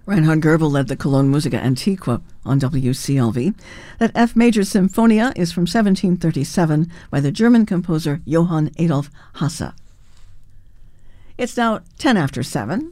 Reinhard Goebel led the Cologne Musica Antiqua on WCLV. That F major Symphonia is from 1737 by the German composer Johann Adolf Hasse. It's now 10 after 7.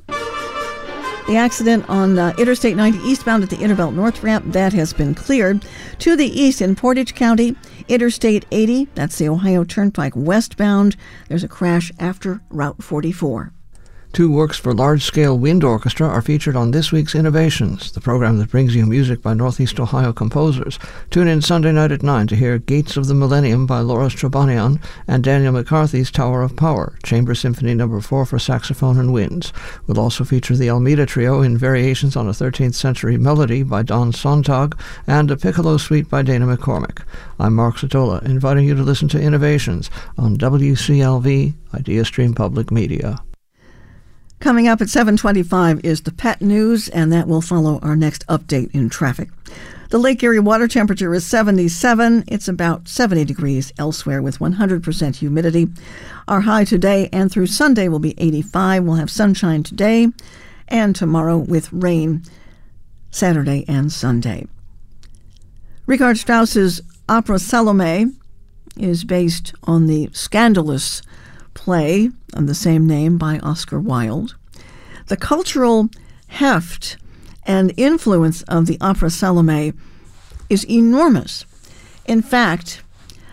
The accident on Interstate 90 eastbound at the Interbelt North ramp, that has been cleared. To the east in Portage County, Interstate 80, that's the Ohio Turnpike westbound. There's a crash after Route 44. 2 works for large-scale wind orchestra are featured on this week's Innovations, the program that brings you music by Northeast Ohio composers. Tune in Sunday night at 9 to hear Gates of the Millennium by Loris Trabanian and Daniel McCarthy's Tower of Power, Chamber Symphony No. 4 for saxophone and winds. We'll also feature the Almeida Trio in Variations on a 13th Century Melody by Don Sontag and a Piccolo Suite by Dana McCormick. I'm Mark Sotola, inviting you to listen to Innovations on WCLV, IdeaStream Public Media. Coming up at 7:25 is the Pet News, and that will follow our next update in traffic. The Lake Erie water temperature is 77. It's about 70 degrees elsewhere with 100% humidity. Our high today and through Sunday will be 85. We'll have sunshine today and tomorrow with rain Saturday and Sunday. Richard Strauss's opera Salome is based on the scandalous play of the same name by Oscar Wilde. The cultural heft and influence of the opera Salome is enormous. In fact,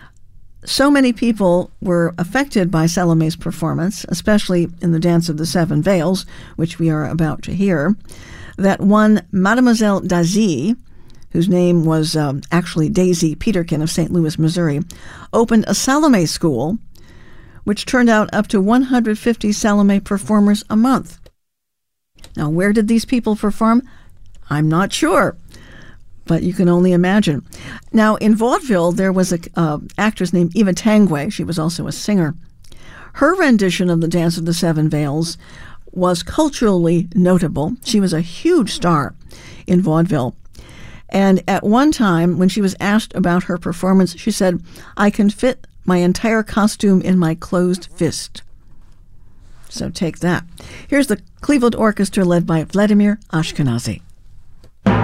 so many people were affected by Salome's performance, especially in the Dance of the Seven Veils, which we are about to hear, that one Mademoiselle Daisy, whose name was actually Daisy Peterkin of St. Louis, Missouri, opened a Salome school which turned out up to 150 Salome performers a month. Now, where did these people perform? I'm not sure, but you can only imagine. Now, in vaudeville, there was an actress named Eva Tanguay. She was also a singer. Her rendition of the Dance of the Seven Veils was culturally notable. She was a huge star in vaudeville. And at one time, when she was asked about her performance, she said, "I can fit my entire costume in my closed fist." So take that. Here's the Cleveland Orchestra led by Vladimir Ashkenazy.